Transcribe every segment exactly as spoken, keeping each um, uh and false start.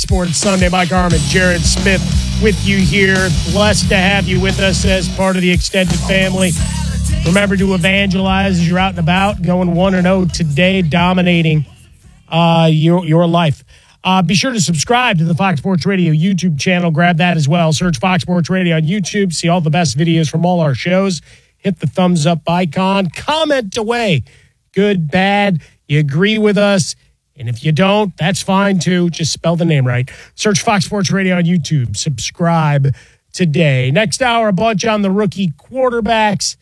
Sports Sunday. Mike Harmon, Jared Smith with you here. Blessed to have you with us as part of the extended family. Remember to evangelize as you're out and about, going one and oh today, dominating uh, your, your life. Uh, be sure to subscribe to the Fox Sports Radio YouTube channel. Grab that as well. Search Fox Sports Radio on YouTube. See all the best videos from all our shows. Hit the thumbs up icon. Comment away. Good, bad. You agree with us. And if you don't, that's fine too. Just spell the name right. Search Fox Sports Radio on YouTube. Subscribe today. Next hour, a bunch on the rookie quarterbacks.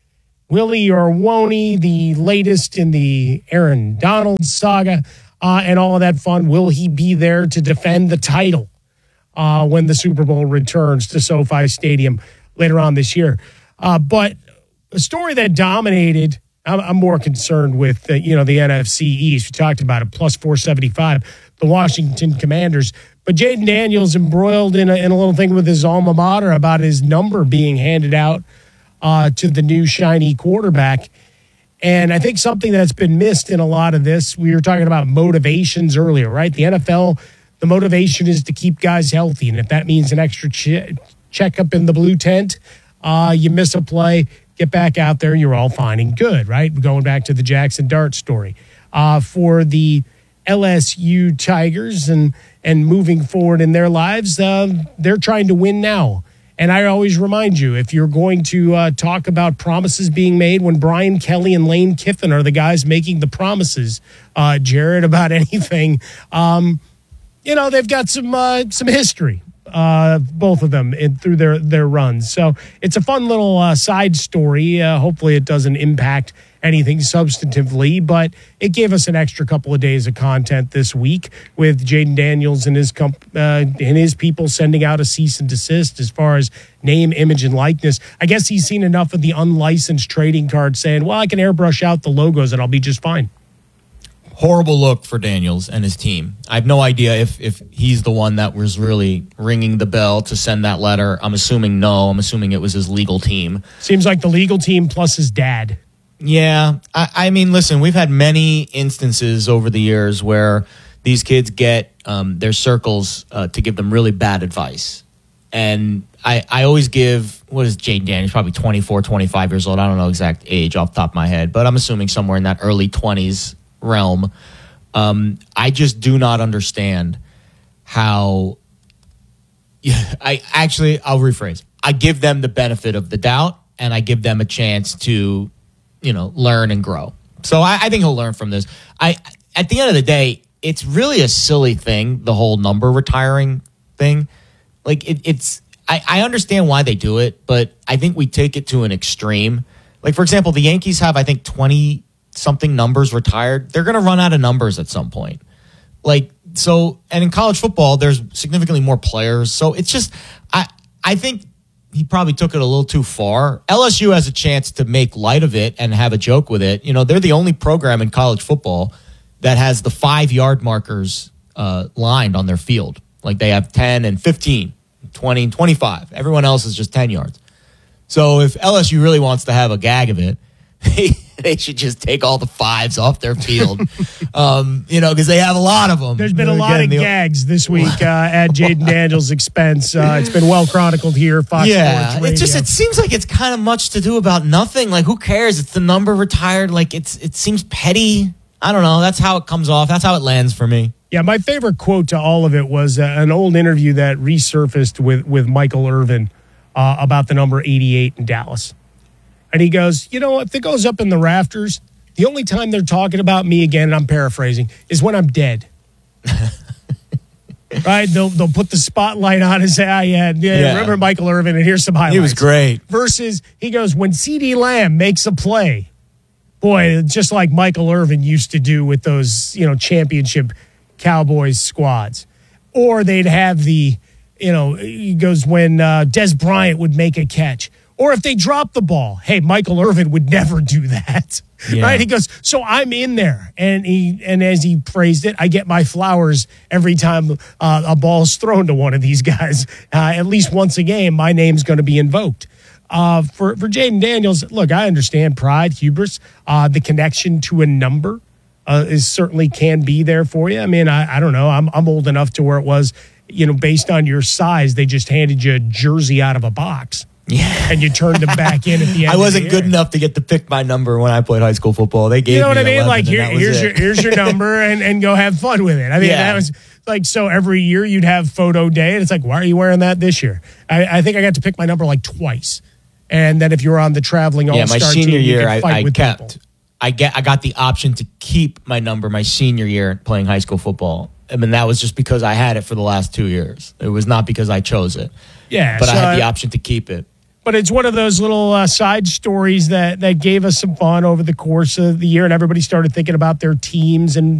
Willie or won't he, the latest in the Aaron Donald saga, uh, and all of that fun. Will he be there to defend the title uh, when the Super Bowl returns to SoFi Stadium later on this year? Uh, but a story that dominated, I'm, I'm more concerned with uh, you know the N F C East. We talked about it, plus four seventy-five, the Washington Commanders. But Jaden Daniels embroiled in a, in a little thing with his alma mater about his number being handed out Uh, to the new shiny quarterback. And I think something that's been missed in a lot of this, we were talking about motivations earlier, right? The N F L, the motivation is to keep guys healthy. And if that means an extra che- checkup in the blue tent, uh, you miss a play, get back out there, you're all fine and good, right? Going back to the Jackson Dart story. Uh, for the L S U Tigers and, and moving forward in their lives, uh, they're trying to win now. And I always remind you, if you're going to uh, talk about promises being made, when Brian Kelly and Lane Kiffin are the guys making the promises, uh, Jared, about anything, um, you know, they've got some uh, some history, uh, both of them, in, through their, their runs. So it's a fun little uh, side story. Uh, hopefully it doesn't impact anything substantively, but it gave us an extra couple of days of content this week with Jaden Daniels and his comp- uh, and his people sending out a cease and desist as far as name, image, and likeness. I guess he's seen enough of the unlicensed trading cards saying, well, I can airbrush out the logos and I'll be just fine. Horrible look for Daniels and his team. I have no idea if, if he's the one that was really ringing the bell to send that letter. I'm assuming no. I'm assuming it was his legal team. Seems like the legal team plus his dad. Yeah, I, I mean, listen, we've had many instances over the years where these kids get um, their circles uh, to give them really bad advice. And I, I always give, what is Jaden Daniels, probably twenty-four, twenty-five years old. I don't know exact age off the top of my head, but I'm assuming somewhere in that early twenties realm. Um, I just do not understand how, yeah, I actually, I'll rephrase. I give them the benefit of the doubt and I give them a chance to, you know, learn and grow. So I, I think he'll learn from this. I, at the end of the day, it's really a silly thing, the whole number retiring thing. Like it, it's, I, I understand why they do it, but I think we take it to an extreme. Like, for example, the Yankees have, I think, twenty something numbers retired. They're going to run out of numbers at some point. Like, so, and in college football, there's significantly more players. So it's just, I, I think he probably took it a little too far. L S U has a chance to make light of it and have a joke with it. You know, they're the only program in college football that has the five-yard markers uh, lined on their field. Like they have ten and fifteen, twenty and twenty-five. Everyone else is just ten yards. So if L S U really wants to have a gag of it, they should just take all the fives off their field, um, you know, because they have a lot of them. There's been a lot Again, of the, gags this week uh, at Jaden Daniels' expense. Uh, it's been well chronicled here. Fox yeah, Sports Radio. It just it seems like it's kind of much to do about nothing. Like, who cares? It's the number retired. Like, it's it seems petty. I don't know. That's how it comes off. That's how it lands for me. Yeah, my favorite quote to all of it was uh, an old interview that resurfaced with with Michael Irvin uh, about the number eighty-eight in Dallas. And he goes, you know, if it goes up in the rafters, the only time they're talking about me again, and I'm paraphrasing, is when I'm dead. Right? They'll they'll put the spotlight on and say, oh, yeah, yeah, yeah. Remember Michael Irvin, and here's some highlights. He was great. Versus, he goes, when CeeDee Lamb makes a play, boy, just like Michael Irvin used to do with those, you know, championship Cowboys squads. Or they'd have the, you know, he goes, when uh, Des Bryant would make a catch. Or if they drop the ball, hey, Michael Irvin would never do that, yeah. Right? He goes, so I'm in there, and he and as he phrased it, I get my flowers every time uh, a ball's thrown to one of these guys. Uh, at least once a game, my name's going to be invoked. Uh, for for Jaden Daniels, look, I understand pride, hubris, uh, the connection to a number. uh, is certainly can be there for you. I mean, I, I don't know. I'm I'm old enough to where it was, you know, based on your size, they just handed you a jersey out of a box. Yeah. And you turned them back in at the end. I wasn't of the good enough to get to pick my number when I played high school football. They gave You know what me I mean? eleven, Like, here, here's your here's your number, and, and go have fun with it. I mean, Yeah. that was like, so every year you'd have photo day, and it's like, why are you wearing that this year? I, I think I got to pick my number like twice. And then if you were on the traveling yeah, all-star my senior team, you year, could I, fight I with kept. people. I get. I got the option to keep my number my senior year playing high school football. I mean, that was just because I had it for the last two years. It was not because I chose it. Yeah, But so I had the I- option to keep it. But it's one of those little uh, side stories that that gave us some fun over the course of the year, and everybody started thinking about their teams and